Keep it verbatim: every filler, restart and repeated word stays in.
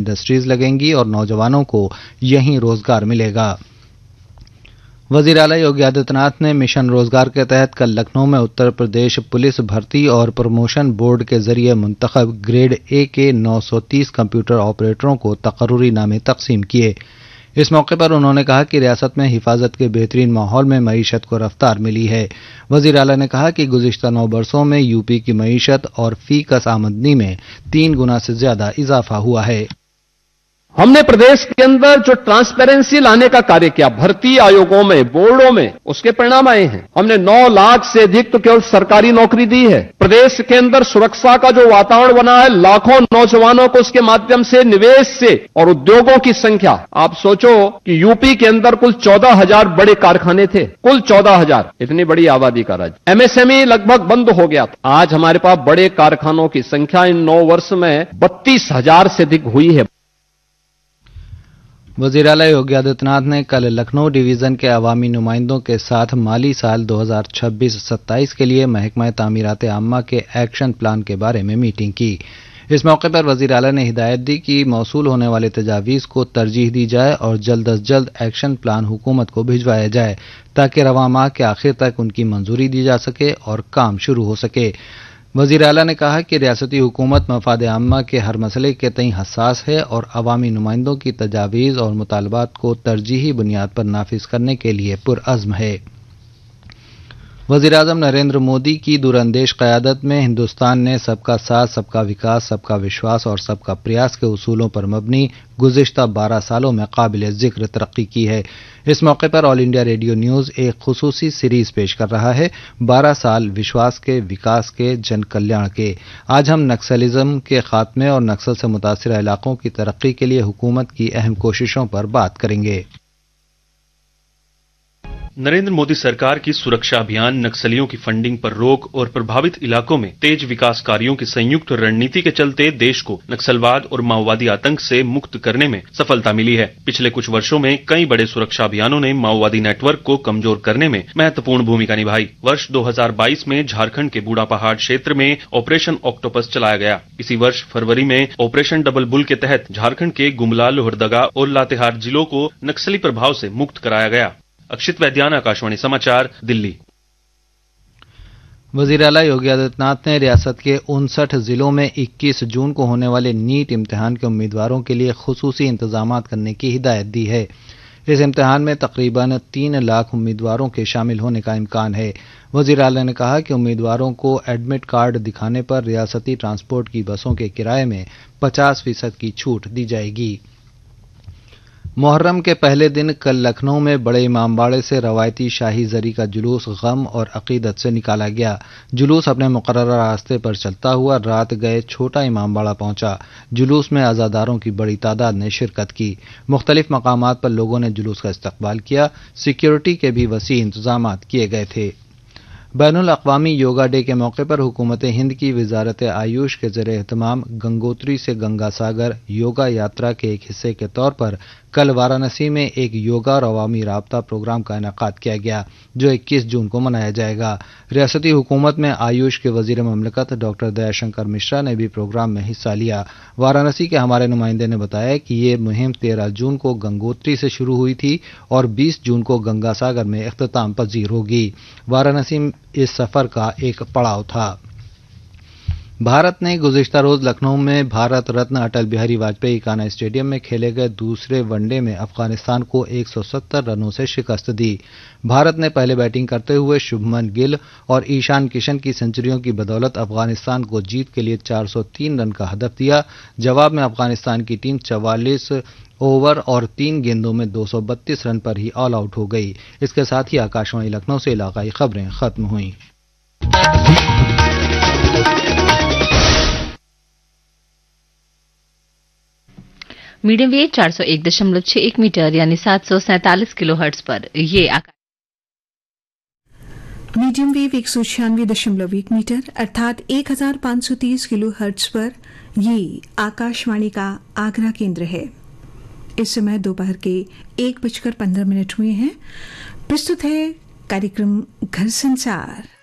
Industries लगेंगी और नौजवानों को यहीं रोजगार मिलेगा। वजीर आला योगी आदित्यनाथ ने मिशन रोजगार के तहत कल लखनऊ में उत्तर प्रदेश पुलिस भर्ती और प्रमोशन बोर्ड के जरिए मुंतखब ग्रेड ए के नौ सौ तीस कंप्यूटर ऑपरेटरों को तकर्रुरी नामे तकसीम किए। इस मौके पर उन्होंने कहा कि रियासत में हिफाजत के बेहतरीन माहौल में मईशत को रफ्तार मिली है। वजीर आला ने कहा कि गुज़िश्ता नौ बरसों में यूपी की मईशत और फी कस आमदनी में तीन गुना से ज्यादा इजाफा हुआ है। हमने प्रदेश के अंदर जो ट्रांसपेरेंसी लाने का कार्य किया भर्ती आयोगों में, बोर्डों में, उसके परिणाम आए हैं। हमने नौ लाख से अधिक तो केवल सरकारी नौकरी दी है। प्रदेश के अंदर सुरक्षा का जो वातावरण बना है, लाखों नौजवानों को उसके माध्यम से निवेश से और उद्योगों की संख्या, आप सोचो कि यूपी के अंदर कुल चौदह हजार बड़े कारखाने थे, कुल चौदह हजार, इतनी बड़ी आबादी का राज्य। एमएसएमई लगभग बंद हो गया था। आज हमारे पास बड़े कारखानों की संख्या इन नौ वर्ष में बत्तीस हजार से अधिक हुई है। वजीर आला योगी आदित्यनाथ ने कल लखनऊ डिवीजन के अवामी नुमाइंदों के साथ माली साल दो हज़ार छब्बीस सत्ताईस के लिए महकमा तामीरात आम्मा के एक्शन प्लान के बारे में मीटिंग की। इस मौके पर वजीर आला ने हिदायत दी कि मौसूल होने वाले तजावीज़ को तरजीह दी जाए और जल्द अज जल्द एक्शन प्लान हुकूमत को भिजवाया जाए ताकि रवां माह के आखिर तक उनकी मंजूरी दी जा सके और काम शुरू हो सके। वजीर आला ने कहा कि रियासती हुकूमत मफाद आम्मा के हर मसले के तई हसास है और अवामी नुमाइंदों की तजावीज़ और मुतालबात को तरजीही बुनियाद पर नाफिज करने के लिए पुरअज़्म है। वज़ीर आज़म नरेंद्र मोदी की दूरअंदेश क़यादत में हिंदुस्तान ने सबका साथ, सबका विकास, सबका विश्वास और सबका प्रयास के उसूलों पर मबनी गुज़िश्ता बारह सालों में काबिल ज़िक्र तरक्की की है। इस मौके पर ऑल इंडिया रेडियो न्यूज़ एक खुसूसी सीरीज पेश कर रहा है, बारह साल विश्वास के, विकास के, जन कल्याण के। आज हम नक्सलिज्म के खात्मे और नक्सल से मुतासिर इलाकों की तरक्की के लिए हुकूमत की अहम कोशिशों पर बात करेंगे। नरेंद्र मोदी सरकार की सुरक्षा अभियान, नक्सलियों की फंडिंग पर रोक और प्रभावित इलाकों में तेज विकास कार्यों की संयुक्त रणनीति के चलते देश को नक्सलवाद और माओवादी आतंक से मुक्त करने में सफलता मिली है। पिछले कुछ वर्षों में कई बड़े सुरक्षा अभियानों ने माओवादी नेटवर्क को कमजोर करने में महत्वपूर्ण भूमिका निभाई। वर्ष दो हज़ार बाईस में झारखंड के बूढ़ा पहाड़ क्षेत्र में ऑपरेशन ऑक्टोपस चलाया गया। इसी वर्ष फरवरी में ऑपरेशन डबल बुल के तहत झारखंड के गुमला, लोहरदगा और लातेहार जिलों को नक्सली प्रभाव से मुक्त कराया गया। अक्षित वैद्यान, आकाशवाणी समाचार, दिल्ली। वज़ीर आला योगी आदित्यनाथ ने रियासत के उनसठ जिलों में इक्कीस जून को होने वाले नीट इम्तिहान के उम्मीदवारों के लिए खुसूसी इंतजामात करने की हिदायत दी है। इस इम्तिहान में तकरीबन तीन लाख उम्मीदवारों के शामिल होने का इम्कान है। वज़ीर आला ने कहा कि उम्मीदवारों को एडमिट कार्ड दिखाने पर रियासती ट्रांसपोर्ट की बसों के किराए में पचास फीसद की छूट दी जाएगी। मुहर्रम के पहले दिन कल लखनऊ में बड़े इमामबाड़े से रवायती शाही जरी का जुलूस गम और अकीदत से निकाला गया। जुलूस अपने मुकर्रर रास्ते पर चलता हुआ रात गए छोटा इमामबाड़ा पहुंचा। जुलूस में अज़ादारों की बड़ी तादाद ने शिरकत की। मुख्तलिफ मकामात पर लोगों ने जुलूस का इस्तकबाल किया। सिक्योरिटी के भी वसी इंतजामात किए गए थे। बैनुल अक़वामी योगा डे के मौके पर हुकूमत हिंद की वजारत आयुष के ज़रिए एहतमाम गंगोत्री से गंगा सागर योगा यात्रा के एक हिस्से के तौर पर कल वाराणसी में एक योगा और अवामी राबता प्रोग्राम का इनेकाद किया गया जो इक्कीस जून को मनाया जाएगा। रियासती हुकूमत में आयुष के वजीर ममलकत डॉक्टर दयाशंकर मिश्रा ने भी प्रोग्राम में हिस्सा लिया। वाराणसी के हमारे नुमाइंदे ने बताया कि ये मुहिम तेरह जून को गंगोत्री से शुरू हुई थी और बीस जून को गंगा सागर में इख्तिताम पजीर होगी। वाराणसी इस सफर का एक पड़ाव था। भारत ने गुज़िश्ता रोज लखनऊ में भारत रत्न अटल बिहारी वाजपेयी इकाना स्टेडियम में खेले गए दूसरे वनडे में अफगानिस्तान को एक सौ सत्तर रनों से शिकस्त दी। भारत ने पहले बैटिंग करते हुए शुभमन गिल और ईशान किशन की सेंचुरियों की बदौलत अफगानिस्तान को जीत के लिए चार सौ तीन रन का हदफ दिया। जवाब में अफगानिस्तान की टीम चवालीस ओवर और तीन गेंदों में दो सौ बत्तीस रन पर ही ऑल आउट हो गई। इसके साथ ही आकाशवाणी लखनऊ से इलाकाई खबरें खत्म हुई। मीडियम वेव चार सौ एक दशमलव छह एक मीटर यानी सात सौ सैंतालीस किलो हर्ट्ज पर ये मीडियम वेव एक सौ छियानवे दशमलव एक मीटर अर्थात एक हजार पाँच सौ तीस किलो हर्ट्ज पर ये आकाशवाणी का आगरा केंद्र है। इस समय दोपहर के एक बजकर पंद्रह मिनट हुए हैं। प्रस्तुत है कार्यक्रम घर संसार।